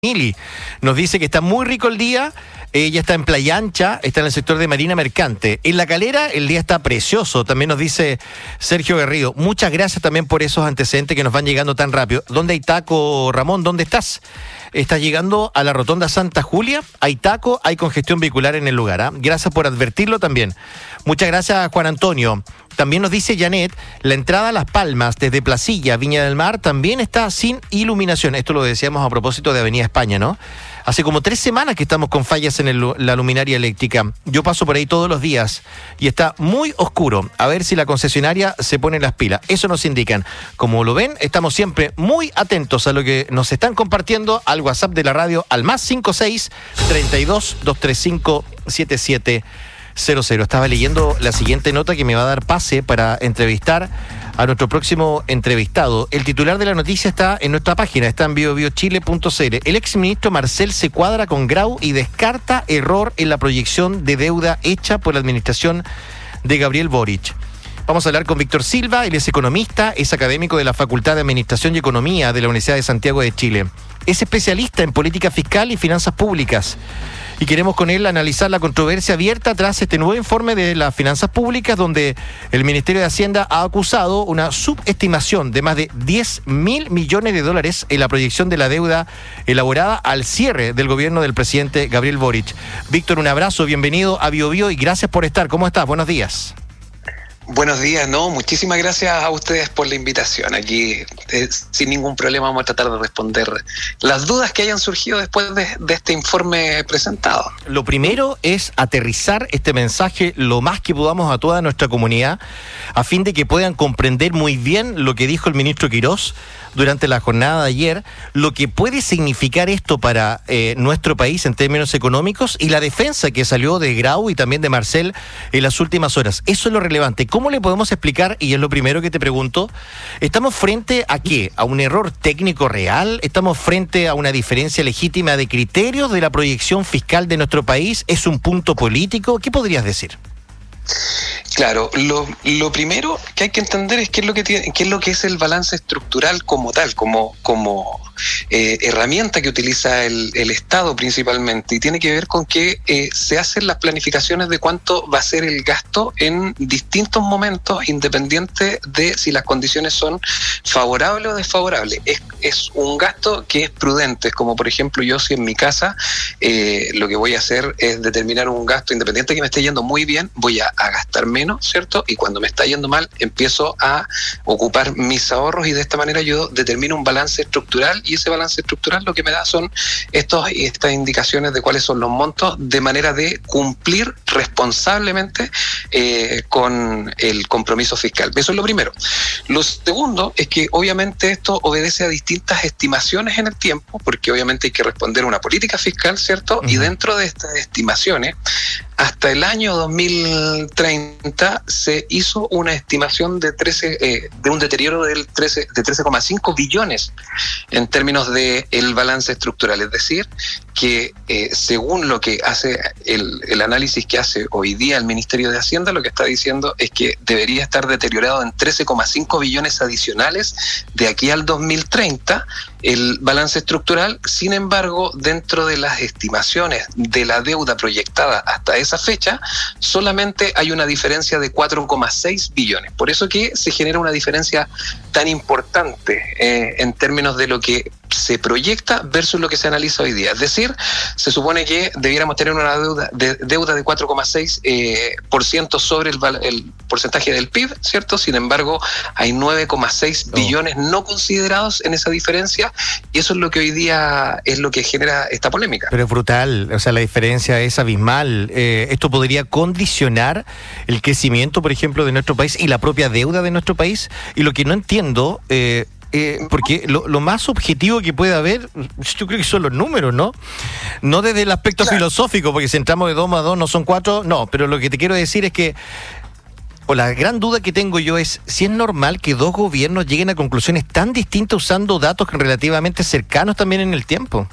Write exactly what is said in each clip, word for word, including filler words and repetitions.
Mili nos dice que está muy rico el día. Ella está en Playa Ancha, está en el sector de Marina Mercante. En La Calera el día está precioso, también nos dice Sergio Garrido. Muchas gracias también por esos antecedentes que nos van llegando tan rápido. ¿Dónde hay taco, Ramón? ¿Dónde estás? Estás llegando a la Rotonda Santa Julia. Hay taco, hay congestión vehicular en el lugar. ¿eh? Gracias por advertirlo también. Muchas gracias, Juan Antonio. También nos dice Janet, la entrada a Las Palmas desde Placilla, Viña del Mar, también está sin iluminación. Esto lo decíamos a propósito de Avenida España, ¿no? Hace como tres semanas que estamos con fallas en el, la luminaria eléctrica. Yo paso por ahí todos los días y está muy oscuro. A ver si la concesionaria se pone las pilas. Eso nos indican. Como lo ven, estamos siempre muy atentos a lo que nos están compartiendo al WhatsApp de la radio al más cinco seis, treinta y dos, doscientos treinta y cinco, setenta y siete cero cero. Estaba leyendo la siguiente nota que me va a dar pase para entrevistar a nuestro próximo entrevistado. El titular de la noticia está en nuestra página, está en bio bio chile punto c l. El exministro Marcel se cuadra con Grau y descarta error en la proyección de deuda hecha por la administración de Gabriel Boric. Vamos a hablar con Víctor Silva, él es economista, es académico de la Facultad de Administración y Economía de la Universidad de Santiago de Chile. Es especialista en política fiscal y finanzas públicas. Y queremos con él analizar la controversia abierta tras este nuevo informe de las finanzas públicas, donde el Ministerio de Hacienda ha acusado una subestimación de más de diez mil millones de dólares en la proyección de la deuda elaborada al cierre del gobierno del presidente Gabriel Boric. Víctor, un abrazo, bienvenido a Bio Bio y gracias por estar. ¿Cómo estás? Buenos días. Buenos días, no, muchísimas gracias a ustedes por la invitación. Aquí, eh, sin ningún problema, vamos a tratar de responder las dudas que hayan surgido después de, de este informe presentado. Lo primero es aterrizar este mensaje lo más que podamos a toda nuestra comunidad, a fin de que puedan comprender muy bien lo que dijo el ministro Quirós durante la jornada de ayer, lo que puede significar esto para eh, nuestro país en términos económicos y la defensa que salió de Grau y también de Marcel en las últimas horas. Eso es lo relevante. ¿Cómo le podemos explicar? Y es lo primero que te pregunto. ¿Estamos frente a qué? ¿A un error técnico real? ¿Estamos frente a una diferencia legítima de criterios de la proyección fiscal de nuestro país? ¿Es un punto político? ¿Qué podrías decir? Claro, lo, lo primero que hay que entender es qué es lo que tiene, qué es lo que es el balance estructural como tal, como, como eh, herramienta que utiliza el, el Estado principalmente, y tiene que ver con que eh, se hacen las planificaciones de cuánto va a ser el gasto en distintos momentos, independiente de si las condiciones son favorables o desfavorables. Es, es un gasto que es prudente, es como por ejemplo yo si en mi casa eh, lo que voy a hacer es determinar un gasto independiente que me esté yendo muy bien, voy a, a gastar menos, ¿cierto? Y cuando me está yendo mal, empiezo a ocupar mis ahorros y de esta manera yo determino un balance estructural y ese balance estructural lo que me da son estos, estas indicaciones de cuáles son los montos de manera de cumplir responsablemente eh, con el compromiso fiscal. Eso es lo primero. Lo segundo es que obviamente esto obedece a distintas estimaciones en el tiempo, porque obviamente hay que responder a una política fiscal, ¿cierto? Uh-huh. Y dentro de estas estimaciones, hasta el año dos mil treinta se hizo una estimación de trece eh, de un deterioro del trece de trece coma cinco billones en términos de el balance estructural, es decir, que eh, según lo que hace el, el análisis que hace hoy día el Ministerio de Hacienda, lo que está diciendo es que debería estar deteriorado en trece coma cinco billones adicionales de aquí al dos mil treinta el balance estructural. Sin embargo, dentro de las estimaciones de la deuda proyectada hasta esa fecha, solamente hay una diferencia de cuatro coma seis billones. Por eso que se genera una diferencia tan importante eh, en términos de lo que se proyecta versus lo que se analiza hoy día. Es decir, se supone que debiéramos tener una deuda de, deuda de cuatro coma seis eh, por ciento sobre el, el porcentaje del P I B, ¿cierto? Sin embargo, hay nueve coma seis oh. billones no considerados en esa diferencia y eso es lo que hoy día es lo que genera esta polémica. Pero es brutal, o sea, la diferencia es abismal. Eh, esto podría condicionar el crecimiento, por ejemplo, de nuestro país y la propia deuda de nuestro país. Y lo que no entiendo... Eh, Eh, porque lo, lo más objetivo que puede haber, yo creo que son los números, ¿no? No desde el aspecto claro. filosófico, porque si entramos de dos más dos no son cuatro, no, pero lo que te quiero decir es que, o la gran duda que tengo yo es, si es normal que dos gobiernos lleguen a conclusiones tan distintas usando datos relativamente cercanos también en el tiempo.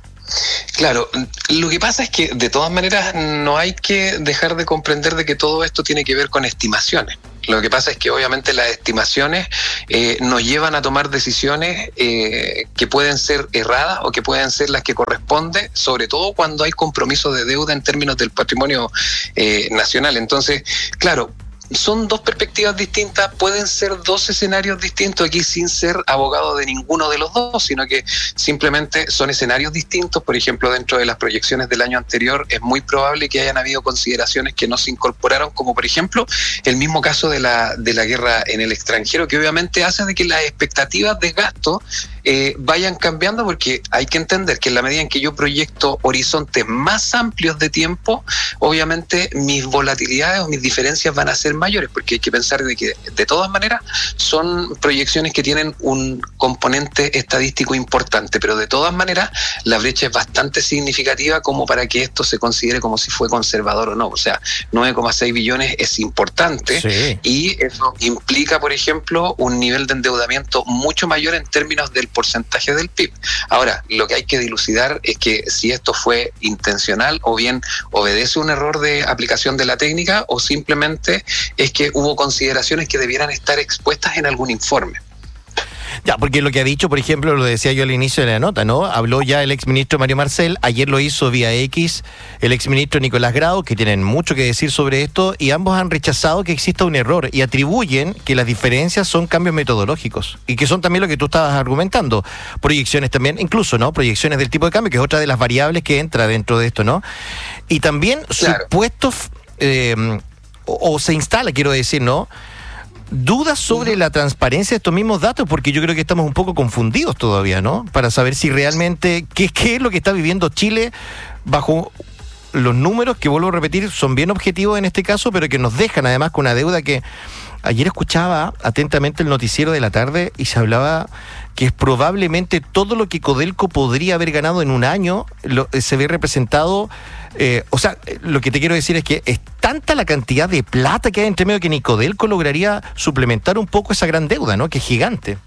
Claro, lo que pasa es que de todas maneras no hay que dejar de comprender de que todo esto tiene que ver con estimaciones. Lo que pasa es que obviamente las estimaciones eh, nos llevan a tomar decisiones eh, que pueden ser erradas o que pueden ser las que corresponden, sobre todo cuando hay compromiso de deuda en términos del patrimonio eh, nacional. Entonces, claro, son dos perspectivas distintas, pueden ser dos escenarios distintos aquí sin ser abogado de ninguno de los dos, sino que simplemente son escenarios distintos. Por ejemplo, dentro de las proyecciones del año anterior es muy probable que hayan habido consideraciones que no se incorporaron, como por ejemplo el mismo caso de la, de la guerra en el extranjero, que obviamente hace de que las expectativas de gasto eh, vayan cambiando, porque hay que entender que en la medida en que yo proyecto horizontes más amplios de tiempo, obviamente mis volatilidades o mis diferencias van a ser mayores, porque hay que pensar de que de todas maneras son proyecciones que tienen un componente estadístico importante, pero de todas maneras la brecha es bastante significativa como para que esto se considere como si fue conservador o no. O sea, nueve coma seis billones es importante, sí, y eso implica, por ejemplo, un nivel de endeudamiento mucho mayor en términos del porcentaje del P I B. Ahora, lo que hay que dilucidar es que si esto fue intencional o bien obedece un error de aplicación de la técnica, o simplemente es que hubo consideraciones que debieran estar expuestas en algún informe. Ya, porque lo que ha dicho, por ejemplo, lo decía yo al inicio de la nota, ¿no? Habló ya el exministro Mario Marcel, ayer lo hizo vía X el exministro Nicolás Grau, que tienen mucho que decir sobre esto, y ambos han rechazado que exista un error y atribuyen que las diferencias son cambios metodológicos y que son también lo que tú estabas argumentando, proyecciones también, incluso, ¿no? Proyecciones del tipo de cambio, que es otra de las variables que entra dentro de esto, ¿no? Y también claro, supuestos, eh, o, o se instala, quiero decir, ¿no? Dudas sobre la transparencia de estos mismos datos, porque yo creo que estamos un poco confundidos todavía, ¿no? Para saber si realmente, ¿qué, qué es lo que está viviendo Chile bajo los números que, vuelvo a repetir, son bien objetivos en este caso, pero que nos dejan además con una deuda que... Ayer escuchaba atentamente el noticiero de la tarde y se hablaba que es probablemente todo lo que Codelco podría haber ganado en un año lo, se ve representado, eh, o sea, lo que te quiero decir es que es tanta la cantidad de plata que hay entre medio que ni Codelco lograría suplementar un poco esa gran deuda, ¿no? Que es gigante.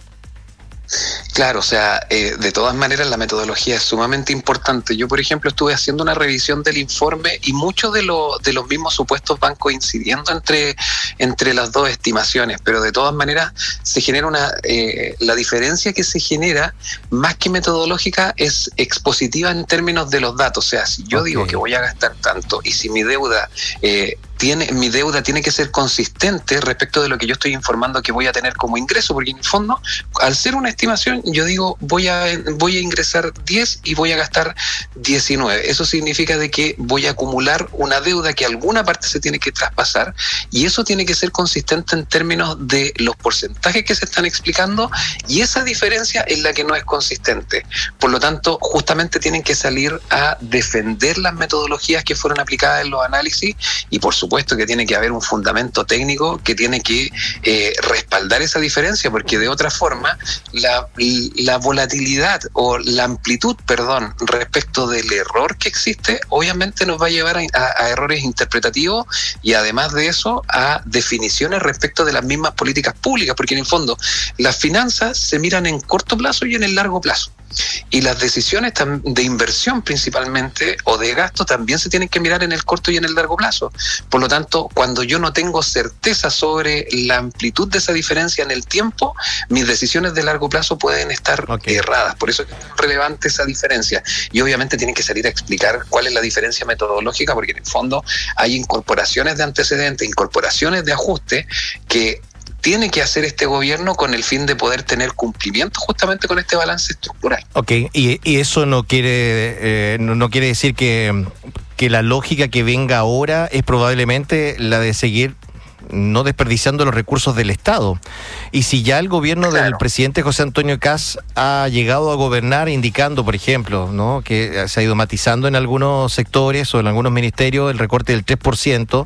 Claro, o sea, eh, de todas maneras la metodología es sumamente importante. Yo, por ejemplo, estuve haciendo una revisión del informe y muchos de, lo, de los mismos supuestos van coincidiendo entre, entre las dos estimaciones, pero de todas maneras se genera una... Eh, la diferencia que se genera, más que metodológica, es expositiva en términos de los datos. O sea, si yo okay. digo que voy a gastar tanto y si mi deuda... Eh, Tiene, mi deuda tiene que ser consistente respecto de lo que yo estoy informando que voy a tener como ingreso, porque en el fondo, al ser una estimación, yo digo voy a voy a ingresar diez y voy a gastar diecinueve. Eso significa de que voy a acumular una deuda que alguna parte se tiene que traspasar, y eso tiene que ser consistente en términos de los porcentajes que se están explicando, y esa diferencia es la que no es consistente. Por lo tanto, justamente tienen que salir a defender las metodologías que fueron aplicadas en los análisis, y por supuesto supuesto que tiene que haber un fundamento técnico que tiene que eh, respaldar esa diferencia, porque de otra forma la, la volatilidad o la amplitud, perdón, respecto del error que existe, obviamente nos va a llevar a, a, a errores interpretativos y además de eso a definiciones respecto de las mismas políticas públicas, porque en el fondo las finanzas se miran en corto plazo y en el largo plazo. Y las decisiones de inversión principalmente o de gasto también se tienen que mirar en el corto y en el largo plazo. Por lo tanto, cuando yo no tengo certeza sobre la amplitud de esa diferencia en el tiempo, mis decisiones de largo plazo pueden estar okay. erradas. Por eso es relevante esa diferencia. Y obviamente tienen que salir a explicar cuál es la diferencia metodológica, porque en el fondo hay incorporaciones de antecedentes, incorporaciones de ajuste que tiene que hacer este gobierno con el fin de poder tener cumplimiento justamente con este balance estructural. Ok, y, y eso no quiere eh, no, no quiere decir que, que la lógica que venga ahora es probablemente la de seguir no desperdiciando los recursos del Estado. Y si ya el gobierno claro. del presidente José Antonio Kast ha llegado a gobernar indicando, por ejemplo, ¿no? que se ha ido matizando en algunos sectores o en algunos ministerios el recorte del tres por ciento,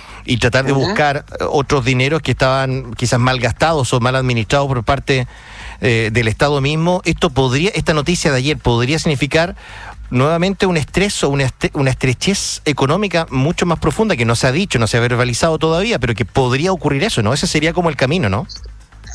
y tratar de buscar otros dineros que estaban quizás mal gastados o mal administrados por parte eh, del Estado mismo, esto podría, esta noticia de ayer podría significar nuevamente un estrés o una, est- una estrechez económica mucho más profunda, que no se ha dicho, no se ha verbalizado todavía, pero que podría ocurrir eso, ¿no? Ese sería como el camino, ¿no?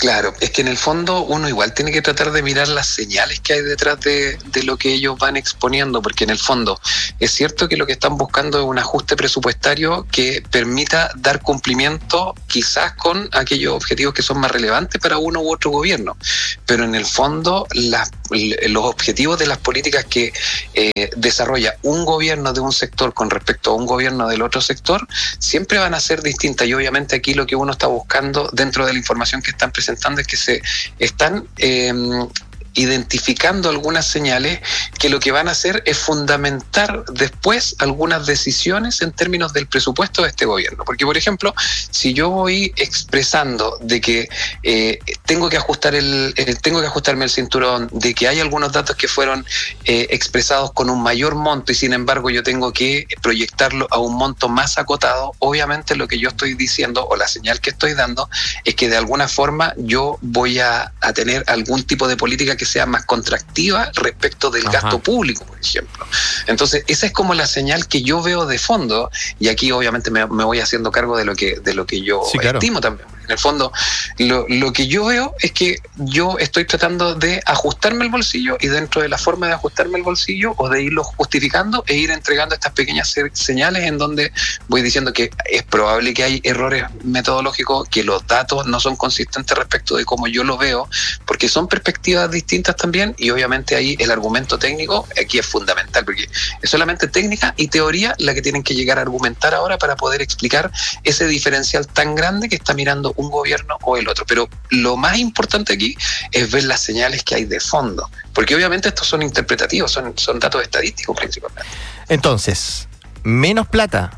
Claro, es que en el fondo uno igual tiene que tratar de mirar las señales que hay detrás de, de lo que ellos van exponiendo, porque en el fondo es cierto que lo que están buscando es un ajuste presupuestario que permita dar cumplimiento quizás con aquellos objetivos que son más relevantes para uno u otro gobierno, pero en el fondo las, los objetivos de las políticas que eh, desarrolla un gobierno de un sector con respecto a un gobierno del otro sector siempre van a ser distintas, y obviamente aquí lo que uno está buscando dentro de la información que están presentando es que se están eh, identificando algunas señales que lo que van a hacer es fundamentar después algunas decisiones en términos del presupuesto de este gobierno. Porque, por ejemplo, si yo voy expresando de que eh, tengo que ajustar el, eh, tengo que ajustarme el cinturón, de que hay algunos datos que fueron eh, expresados con un mayor monto y sin embargo yo tengo que proyectarlo a un monto más acotado, obviamente lo que yo estoy diciendo o la señal que estoy dando es que de alguna forma yo voy a, a tener algún tipo de política que que sea más contractiva respecto del Ajá. gasto público, por ejemplo. Entonces, esa es como la señal que yo veo de fondo, y aquí obviamente me, me voy haciendo cargo de lo que, de lo que yo sí, claro. estimo también. En el fondo, lo, lo que yo veo es que yo estoy tratando de ajustarme el bolsillo y dentro de la forma de ajustarme el bolsillo o de irlo justificando e ir entregando estas pequeñas señales en donde voy diciendo que es probable que hay errores metodológicos, que los datos no son consistentes respecto de cómo yo lo veo, porque son perspectivas distintas también y obviamente ahí el argumento técnico aquí es fundamental porque es solamente técnica y teoría la que tienen que llegar a argumentar ahora para poder explicar ese diferencial tan grande que está mirando un gobierno o el otro, pero lo más importante aquí es ver las señales que hay de fondo, porque obviamente estos son interpretativos, son, son datos estadísticos principalmente. Entonces, menos plata,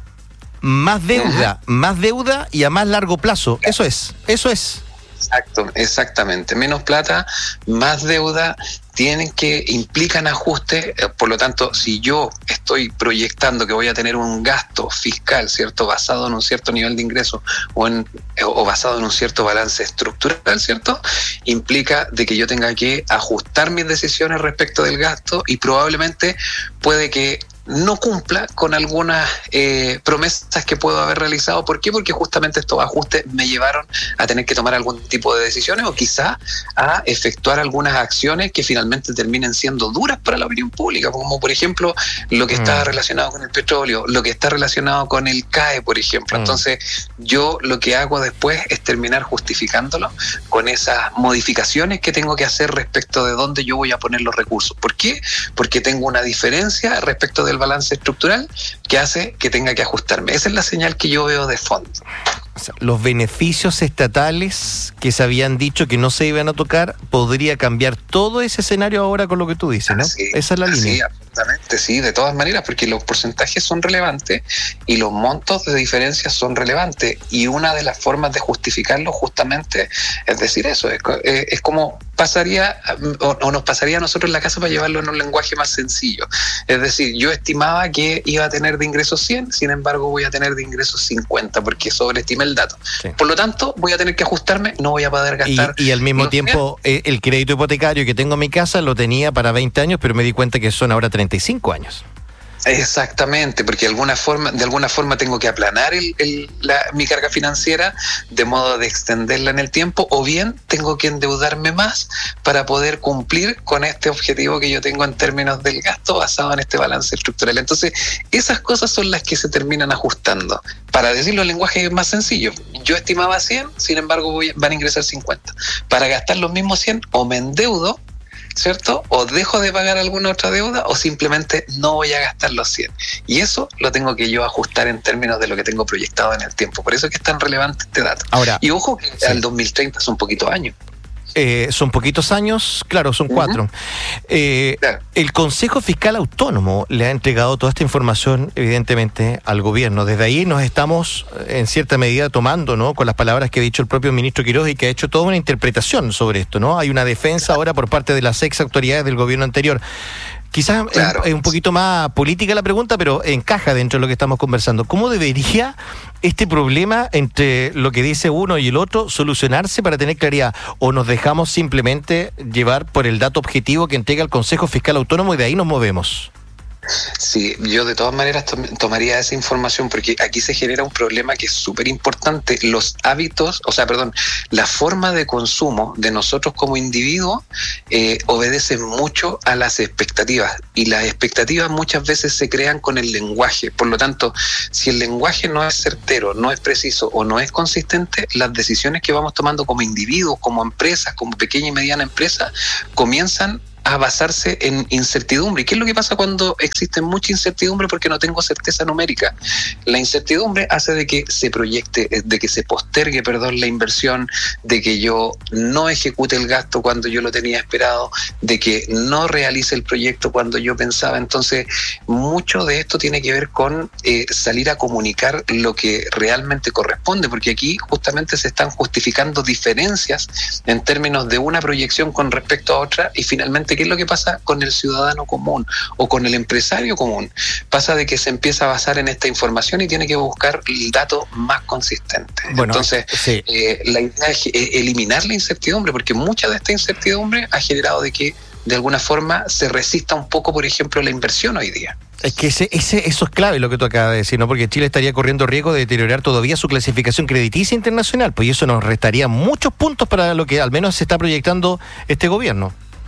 más deuda, uh-huh. más deuda y a más largo plazo, eso es, eso es. Exacto, exactamente, menos plata, más deuda, tienen que, implican ajustes, eh, por lo tanto, si yo estoy proyectando que voy a tener un gasto fiscal, ¿cierto?, basado en un cierto nivel de ingreso o, en, o basado en un cierto balance estructural, ¿cierto?, implica de que yo tenga que ajustar mis decisiones respecto del gasto y probablemente puede que no cumpla con algunas eh, promesas que puedo haber realizado. ¿Por qué? Porque justamente estos ajustes me llevaron a tener que tomar algún tipo de decisiones o quizá a efectuar algunas acciones que finalmente terminen siendo duras para la opinión pública, como por ejemplo lo que mm. está relacionado con el petróleo, lo que está relacionado con el C A E, por ejemplo. Mm. Entonces yo lo que hago después es terminar justificándolo con esas modificaciones que tengo que hacer respecto de dónde yo voy a poner los recursos. ¿Por qué? Porque tengo una diferencia respecto de el balance estructural que hace que tenga que ajustarme. Esa es la señal que yo veo de fondo. O sea, los beneficios estatales que se habían dicho que no se iban a tocar, podría cambiar todo ese escenario ahora con lo que tú dices, ¿no? Así, Esa es la línea. Sí, absolutamente, sí, de todas maneras, porque los porcentajes son relevantes y los montos de diferencia son relevantes y una de las formas de justificarlo justamente es decir eso, es, es como pasaría o, o nos pasaría a nosotros en la casa para llevarlo en un lenguaje más sencillo. Es decir, yo estimaba que iba a tener de ingresos cien, sin embargo voy a tener de ingresos cincuenta porque sobreestimé el dato. Sí. Por lo tanto, voy a tener que ajustarme, no voy a poder gastar. Y, y al mismo tiempo, eh, el crédito hipotecario que tengo en mi casa lo tenía para veinte años, pero me di cuenta que son ahora treinta y cinco años. Exactamente, porque de alguna forma, de alguna forma tengo que aplanar el, el, la, mi carga financiera de modo de extenderla en el tiempo, o bien tengo que endeudarme más para poder cumplir con este objetivo que yo tengo en términos del gasto basado en este balance estructural. Entonces, esas cosas son las que se terminan ajustando. Para decirlo en lenguaje más sencillo, yo estimaba cien, sin embargo voy, van a ingresar cincuenta. Para gastar los mismos cien, o me endeudo, ¿cierto? O dejo de pagar alguna otra deuda o simplemente no voy a gastar los cien. Y eso lo tengo que yo ajustar en términos de lo que tengo proyectado en el tiempo. Por eso es que es tan relevante este dato. Ahora, y ojo que sí. Al dos mil treinta son poquitos años. Eh, son poquitos años, claro, son cuatro. Uh-huh. Eh, claro. El Consejo Fiscal Autónomo le ha entregado toda esta información, evidentemente, al gobierno. Desde ahí nos estamos, en cierta medida, tomando, ¿no?, con las palabras que ha dicho el propio ministro Quiroz y que ha hecho toda una interpretación sobre esto, ¿no? Hay una defensa claro. ahora por parte de las ex autoridades del gobierno anterior. Quizás claro. es, es un poquito más política la pregunta, pero encaja dentro de lo que estamos conversando. ¿Cómo debería este problema entre lo que dice uno y el otro solucionarse para tener claridad? ¿O nos dejamos simplemente llevar por el dato objetivo que entrega el Consejo Fiscal Autónomo y de ahí nos movemos? Sí, yo de todas maneras tom- tomaría esa información porque aquí se genera un problema que es súper importante. Los hábitos, o sea, perdón, la forma de consumo de nosotros como individuos eh, obedece mucho a las expectativas y las expectativas muchas veces se crean con el lenguaje. Por lo tanto, si el lenguaje no es certero, no es preciso o no es consistente, las decisiones que vamos tomando como individuos, como empresas, como pequeña y mediana empresa, comienzan a basarse en incertidumbre. ¿Y qué es lo que pasa cuando existe mucha incertidumbre? Porque no tengo certeza numérica. La incertidumbre hace de que se proyecte, de que se postergue, perdón, la inversión, de que yo no ejecute el gasto cuando yo lo tenía esperado, de que no realice el proyecto cuando yo pensaba. Entonces, mucho de esto tiene que ver con eh, salir a comunicar lo que realmente corresponde, porque aquí justamente se están justificando diferencias en términos de una proyección con respecto a otra y finalmente ¿qué es lo que pasa con el ciudadano común o con el empresario común? Pasa de que se empieza a basar en esta información y tiene que buscar el dato más consistente. Bueno, entonces, sí. eh, la idea es eliminar la incertidumbre, porque mucha de esta incertidumbre ha generado de que de alguna forma se resista un poco, por ejemplo, la inversión hoy día. Es que ese, ese, eso es clave lo que tú acabas de decir, ¿no? Porque Chile estaría corriendo riesgo de deteriorar todavía su clasificación crediticia internacional, pues eso nos restaría muchos puntos para lo que al menos se está proyectando este gobierno.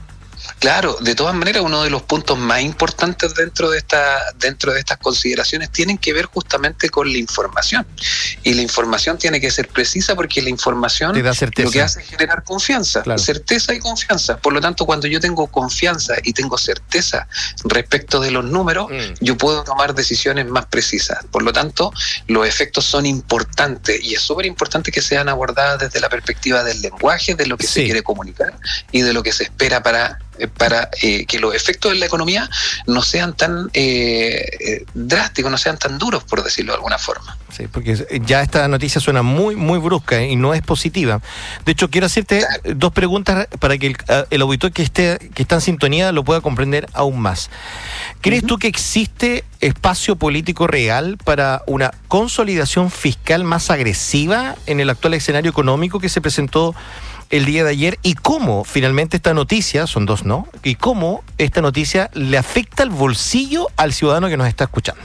Claro, de todas maneras, uno de los puntos más importantes dentro de esta, dentro de estas consideraciones tienen que ver justamente con la información. Y la información tiene que ser precisa porque la información te da certeza. Lo que hace es generar confianza, claro. certeza y confianza. Por lo tanto, cuando yo tengo confianza y tengo certeza respecto de los números, mm. yo puedo tomar decisiones más precisas. Por lo tanto, los efectos son importantes y es súper importante que sean abordadas desde la perspectiva del lenguaje, de lo que sí. se quiere comunicar y de lo que se espera para para eh, que los efectos en la economía no sean tan eh, eh, drásticos, no sean tan duros, por decirlo de alguna forma. Sí, porque ya esta noticia suena muy, muy brusca y no es positiva. De hecho, quiero hacerte claro. dos preguntas para que el, el auditor que esté que está en sintonía lo pueda comprender aún más. ¿Crees uh-huh. tú que existe espacio político real para una consolidación fiscal más agresiva en el actual escenario económico que se presentó el día de ayer? ¿Y cómo finalmente esta noticia, son dos, ¿no? ¿Y cómo esta noticia le afecta al bolsillo al ciudadano que nos está escuchando?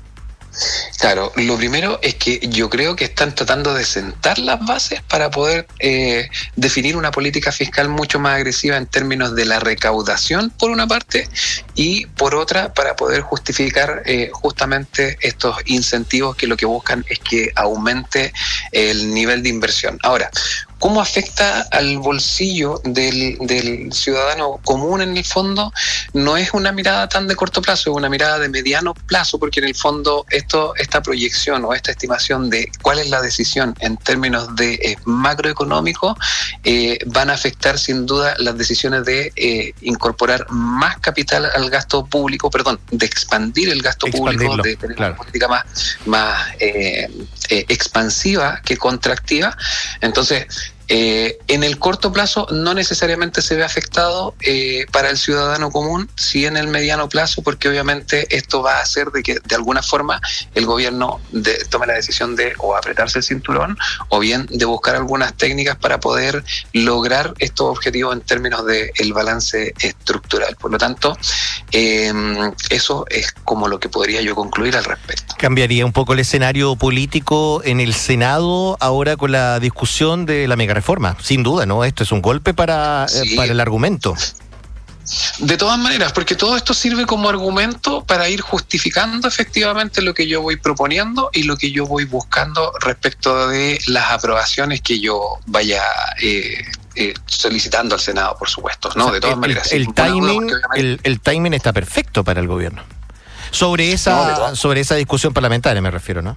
Claro, lo primero es que yo creo que están tratando de sentar las bases para poder eh, definir una política fiscal mucho más agresiva en términos de la recaudación, por una parte, y por otra, para poder justificar eh, justamente estos incentivos que lo que buscan es que aumente el nivel de inversión. Ahora, ¿cómo afecta al bolsillo del, del ciudadano común en el fondo? No es una mirada tan de corto plazo, es una mirada de mediano plazo, porque en el fondo esto, esta proyección o esta estimación de cuál es la decisión en términos de eh, macroeconómico eh, van a afectar sin duda las decisiones de eh, incorporar más capital al gasto público, perdón, de expandir el gasto público, de tener claro. una política más, más eh, eh, expansiva que contractiva. Entonces, Eh, en el corto plazo no necesariamente se ve afectado eh, para el ciudadano común, sí en el mediano plazo, porque obviamente esto va a hacer de que de alguna forma el gobierno de, tome la decisión de o apretarse el cinturón o bien de buscar algunas técnicas para poder lograr estos objetivos en términos de el balance estructural. Por lo tanto, eh, eso es como lo que podría yo concluir al respecto. ¿Cambiaría un poco el escenario político en el Senado ahora con la discusión de la mega reforma? Sin duda, ¿no? Esto es un golpe para, sí. eh, para el argumento. De todas maneras, porque todo esto sirve como argumento para ir justificando efectivamente lo que yo voy proponiendo y lo que yo voy buscando respecto de las aprobaciones que yo vaya eh, eh, solicitando al Senado, por supuesto, ¿no? O sea, de todas el, maneras. El, el, timing, el, el timing está perfecto para el gobierno. Sobre esa, no, sobre esa discusión parlamentaria me refiero, ¿no?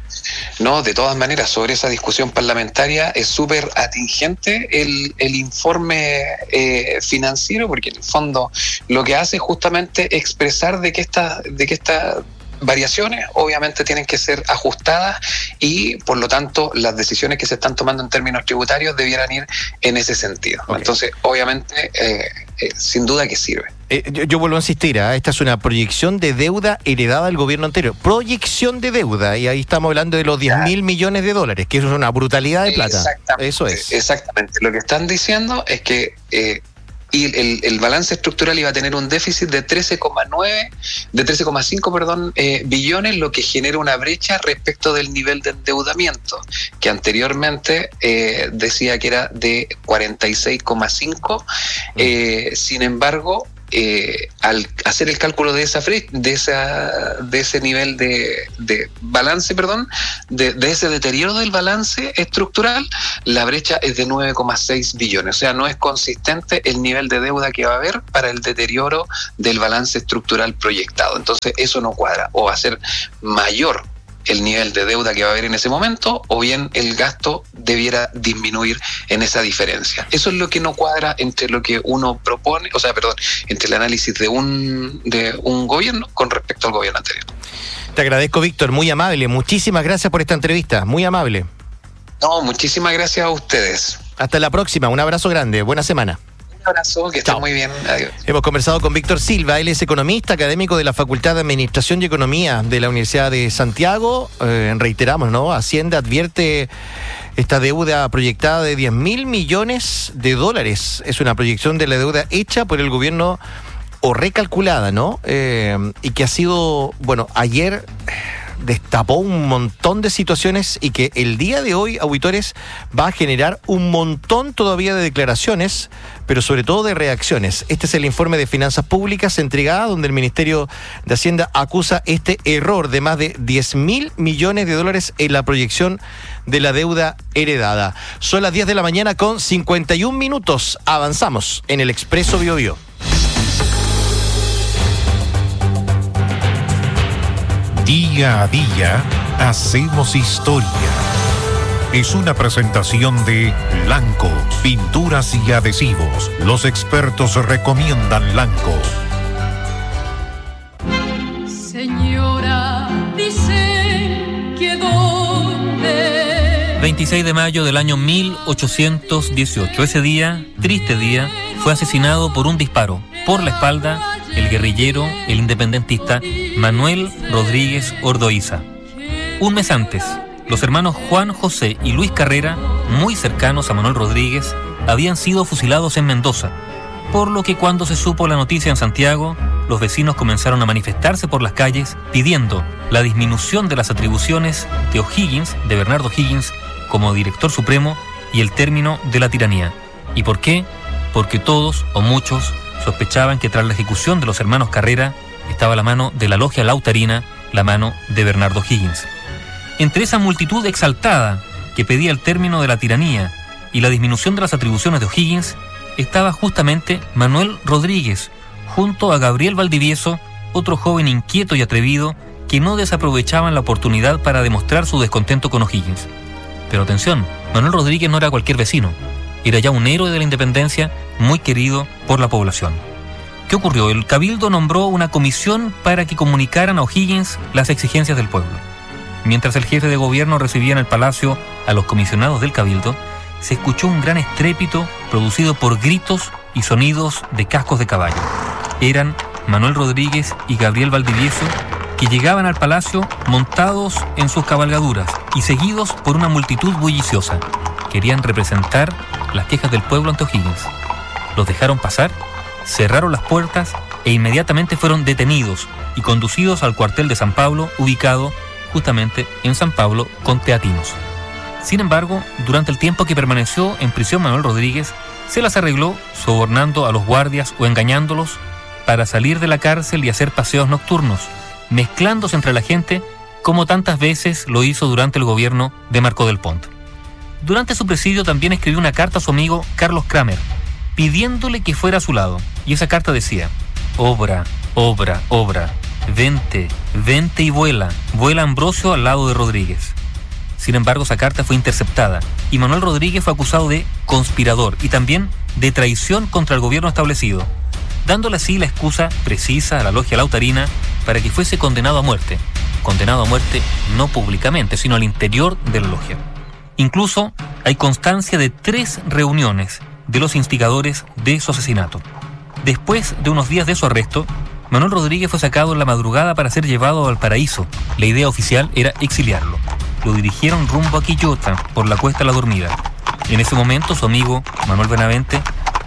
No, de todas maneras, sobre esa discusión parlamentaria es súper atingente el, el informe eh, financiero, porque en el fondo lo que hace es justamente expresar de que esta, de que esta variaciones obviamente tienen que ser ajustadas y por lo tanto las decisiones que se están tomando en términos tributarios debieran ir en ese sentido. Okay. Entonces, obviamente, eh, eh, sin duda que sirve. Eh, yo, yo vuelvo a insistir, ¿eh? Esta es una proyección de deuda heredada del gobierno anterior. Proyección de deuda, y ahí estamos hablando de los diez mil claro. millones de dólares, que eso es una brutalidad de plata. Exactamente, eso es. Exactamente. Lo que están diciendo es que eh, y el, el balance estructural iba a tener un déficit de trece coma nueve, de trece coma cinco, perdón, eh, billones, lo que genera una brecha respecto del nivel de endeudamiento, que anteriormente eh, decía que era de cuarenta y seis coma cinco. Eh, sin embargo, Eh, al hacer el cálculo de esa de esa de ese nivel de, de balance, perdón, de, de ese deterioro del balance estructural, la brecha es de nueve coma seis billones. O sea, no es consistente el nivel de deuda que va a haber para el deterioro del balance estructural proyectado. Entonces, eso no cuadra. O va a ser mayor el nivel de deuda que va a haber en ese momento, o bien el gasto debiera disminuir en esa diferencia. Eso es lo que no cuadra entre lo que uno propone, o sea, perdón, entre el análisis de un, de un gobierno con respecto al gobierno anterior. Te agradezco, Víctor, muy amable. Muchísimas gracias por esta entrevista, muy amable. No, muchísimas gracias a ustedes. Hasta la próxima, un abrazo grande, buena semana. Un abrazo, que estén muy bien. Adiós. Hemos conversado con Víctor Silva, él es economista, académico de la Facultad de Administración y Economía de la Universidad de Santiago. Eh, reiteramos, ¿no? Hacienda advierte esta deuda proyectada de diez mil millones de dólares. Es una proyección de la deuda hecha por el gobierno o recalculada, ¿no? Eh, y que ha sido, bueno, ayer destapó un montón de situaciones y que el día de hoy, auditores, va a generar un montón todavía de declaraciones, pero sobre todo de reacciones. Este es el informe de Finanzas Públicas entregado, donde el Ministerio de Hacienda acusa este error de más de diez mil millones de dólares en la proyección de la deuda heredada. Son las diez de la mañana con cincuenta y un minutos. Avanzamos en el Expreso Biobío. Día a día hacemos historia. Es una presentación de Lanco, pinturas y adhesivos. Los expertos recomiendan Lanco. Señora, dicen que dónde. veintiséis de mayo del año mil ochocientos dieciocho. Ese día, triste día, fue asesinado por un disparo por la espalda el guerrillero, el independentista Manuel Rodríguez Ordóiza. Un mes antes, los hermanos Juan José y Luis Carrera, muy cercanos a Manuel Rodríguez, habían sido fusilados en Mendoza, por lo que cuando se supo la noticia en Santiago, los vecinos comenzaron a manifestarse por las calles pidiendo la disminución de las atribuciones de O'Higgins, de Bernardo O'Higgins, como director supremo y el término de la tiranía. ¿Y por qué? Porque todos, o muchos, sospechaban que tras la ejecución de los hermanos Carrera estaba la mano de la logia lautarina, la mano de Bernardo O'Higgins. Entre esa multitud exaltada que pedía el término de la tiranía y la disminución de las atribuciones de O'Higgins, estaba justamente Manuel Rodríguez, junto a Gabriel Valdivieso, otro joven inquieto y atrevido que no desaprovechaban la oportunidad para demostrar su descontento con O'Higgins. Pero atención, Manuel Rodríguez no era cualquier vecino. Era ya un héroe de la independencia, muy querido por la población. ¿Qué ocurrió? El Cabildo nombró una comisión para que comunicaran a O'Higgins las exigencias del pueblo. Mientras el jefe de gobierno recibía en el palacio a los comisionados del Cabildo, se escuchó un gran estrépito producido por gritos y sonidos de cascos de caballo. Eran Manuel Rodríguez y Gabriel Valdivieso, que llegaban al palacio montados en sus cabalgaduras y seguidos por una multitud bulliciosa. Querían representar las quejas del pueblo ante O'Higgins. Los dejaron pasar, cerraron las puertas e inmediatamente fueron detenidos y conducidos al cuartel de San Pablo, ubicado justamente en San Pablo con Teatinos. Sin embargo, durante el tiempo que permaneció en prisión Manuel Rodríguez, se las arregló sobornando a los guardias o engañándolos para salir de la cárcel y hacer paseos nocturnos, mezclándose entre la gente como tantas veces lo hizo durante el gobierno de Marco del Pont. Durante su presidio también escribió una carta a su amigo Carlos Kramer, pidiéndole que fuera a su lado, y esa carta decía: obra, obra, obra, vente, vente y vuela, vuela Ambrosio al lado de Rodríguez. Sin embargo, esa carta fue interceptada, y Manuel Rodríguez fue acusado de conspirador y también de traición contra el gobierno establecido, dándole así la excusa precisa a la logia lautarina para que fuese condenado a muerte, condenado a muerte no públicamente, sino al interior de la logia. Incluso hay constancia de tres reuniones de los instigadores de su asesinato. Después de unos días de su arresto, Manuel Rodríguez fue sacado en la madrugada para ser llevado a Valparaíso. La idea oficial era exiliarlo. Lo dirigieron rumbo a Quillota, por la Cuesta La Dormida. En ese momento, su amigo Manuel Benavente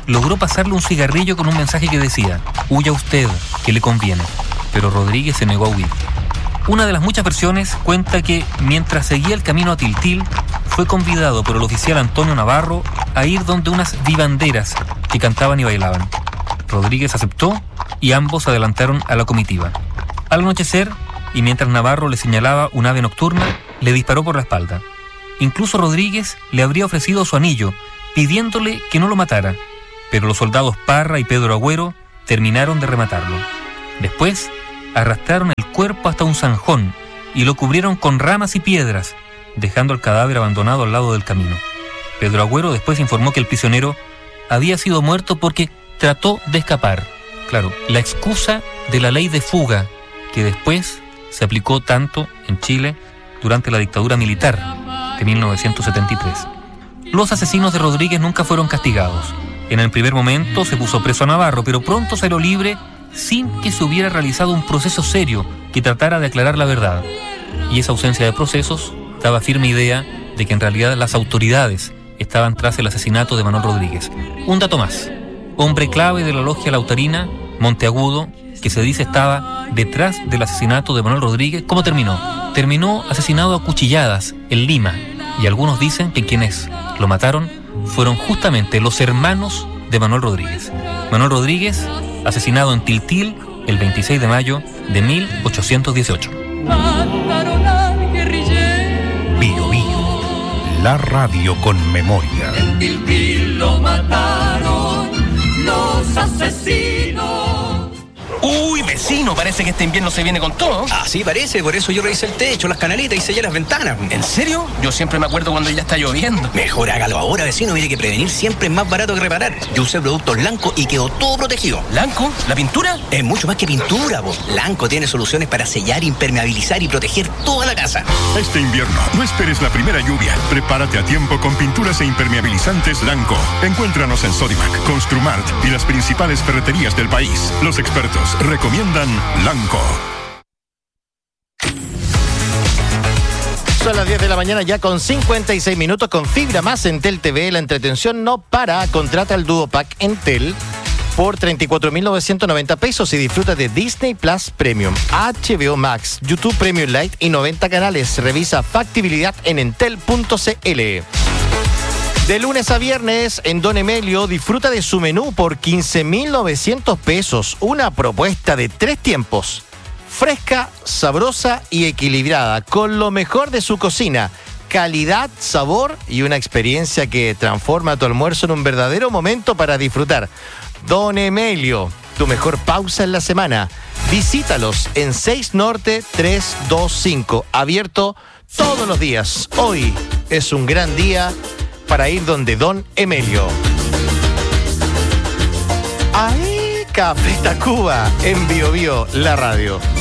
logró pasarle un cigarrillo con un mensaje que decía: huya usted, que le conviene. Pero Rodríguez se negó a huir. Una de las muchas versiones cuenta que, mientras seguía el camino a Tiltil, fue convidado por el oficial Antonio Navarro a ir donde unas vivanderas que cantaban y bailaban. Rodríguez aceptó y ambos adelantaron a la comitiva. Al anochecer, y mientras Navarro le señalaba un ave nocturna, le disparó por la espalda. Incluso Rodríguez le habría ofrecido su anillo, pidiéndole que no lo matara, pero los soldados Parra y Pedro Agüero terminaron de rematarlo. Después, arrastraron el cuerpo hasta un zanjón y lo cubrieron con ramas y piedras, dejando el cadáver abandonado al lado del camino. Pedro Agüero después informó que el prisionero había sido muerto porque trató de escapar. Claro, la excusa de la ley de fuga, que después se aplicó tanto en Chile durante la dictadura militar de mil novecientos setenta y tres. Los asesinos de Rodríguez nunca fueron castigados. En el primer momento se puso preso a Navarro, pero pronto salió libre sin que se hubiera realizado un proceso serio que tratara de aclarar la verdad. Y esa ausencia de procesos daba firme idea de que en realidad las autoridades estaban tras el asesinato de Manuel Rodríguez. Un dato más: hombre clave de la logia lautarina, Monteagudo, que se dice estaba detrás del asesinato de Manuel Rodríguez, ¿cómo terminó? Terminó asesinado a cuchilladas en Lima, y algunos dicen que quienes lo mataron fueron justamente los hermanos de Manuel Rodríguez. Manuel Rodríguez, asesinado en Tiltil el veintiséis de mayo de mil ochocientos dieciocho. Bio Bio, la radio con memoria. En Tiltil lo mataron los asesinos. Uy, vecino, parece que este invierno se viene con todo. Así parece, por eso yo revisé el techo, las canaletas y sellé las ventanas. ¿En serio? Yo siempre me acuerdo cuando ya está lloviendo. Mejor hágalo ahora, vecino, mire que prevenir siempre es más barato que reparar. Yo usé productos Lanco y quedó todo protegido. ¿Lanco? ¿La pintura? Es mucho más que pintura, vos. Lanco tiene soluciones para sellar, impermeabilizar y proteger toda la casa. Este invierno, no esperes la primera lluvia. Prepárate a tiempo con pinturas e impermeabilizantes Lanco. Encuéntranos en Sodimac, Construmart y las principales ferreterías del país. Los expertos recomiendan Lanco. Son las diez de la mañana ya con cincuenta y seis minutos con Fibra Más Entel T V. La entretención no para. Contrata el Duo Pack Entel por treinta y cuatro mil novecientos noventa pesos y disfruta de Disney Plus Premium, H B O Max, YouTube Premium Lite y noventa canales. Revisa factibilidad en entel punto c l. De lunes a viernes, en Don Emelio, disfruta de su menú por quince mil novecientos pesos. Una propuesta de tres tiempos. Fresca, sabrosa y equilibrada, con lo mejor de su cocina. Calidad, sabor y una experiencia que transforma tu almuerzo en un verdadero momento para disfrutar. Don Emelio, tu mejor pausa en la semana. Visítalos en seis Norte trescientos veinticinco. Abierto todos los días. Hoy es un gran día para ir donde Don Emelio. ¡Ay, Café Tacuba! En Bio Bio, la radio.